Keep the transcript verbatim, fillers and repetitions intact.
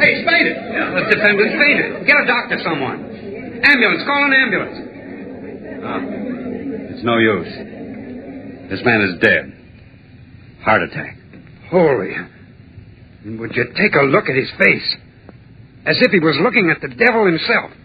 Hey, he's fainted. Yeah, the defendant's fainted. Get a doctor, someone. Ambulance. Call an ambulance. Oh, it's no use. This man is dead. Heart attack. Holy. Would you take a look at his face? As if he was looking at the devil himself.